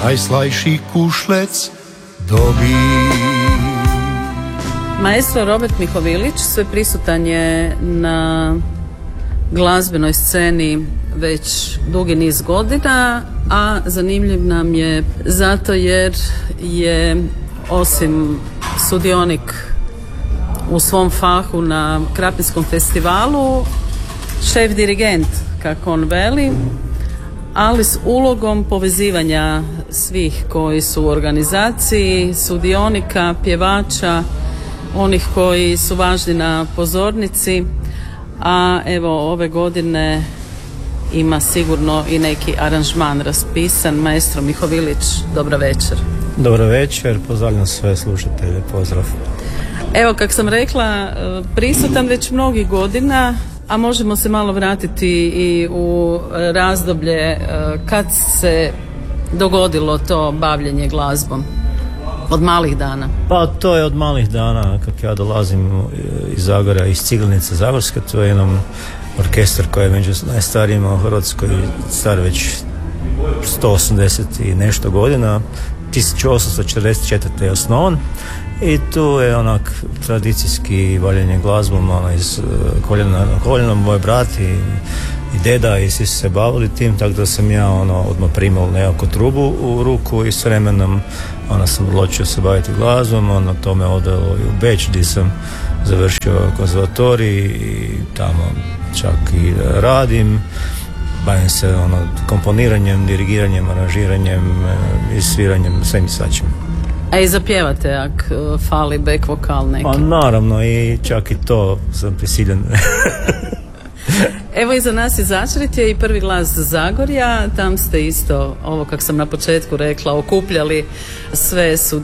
najslajši kušlec dobi. Maestro Robert Mihovilić sve prisutan je na glazbenoj sceni već dugi niz godina, a zanimljiv nam je zato jer je osim sudionik u svom fahu na Krapinskom festivalu, šef dirigent, kako on veli, ali s ulogom povezivanja svih koji su u organizaciji, sudionika, pjevača, onih koji su važni na pozornici, a evo ove godine ima sigurno i neki aranžman raspisan. Maestro Mihovilić, dobro večer. Dobro večer, pozdravljam sve slušatelje, pozdrav. Evo, kak sam rekla, prisutan već mnogih godina, a možemo se malo vratiti i u razdoblje kad se dogodilo to bavljenje glazbom. Od malih dana? Pa to je od malih dana, kako ja dolazim iz Zagora, iz Ciglenice Zagorske, to je jedan orkestar koji je među najstarijima u Hrvatskoj, star već 180 i nešto godina, 1844. je osnovan i tu je onak tradicijski bavljenje glazbom, iz koljena moj brat i deda i svi su se bavili tim, tako da sam ja odmah primao nekako trubu u ruku i s vremenom sam odlučio se baviti glazbom, to me odvelo i u Beč gdje sam završio konzervatorij i tamo čak i radim. Bavim se komponiranjem, dirigiranjem, aranžiranjem i sviranjem, svem i svačim. A i zapjevate ak fali back vokal neki? Pa naravno, i čak i to sam prisiljen. Evo iza nas je Začretje i Prvi glas Zagorja, tam ste isto, ovo kak sam na početku rekla, okupljali sve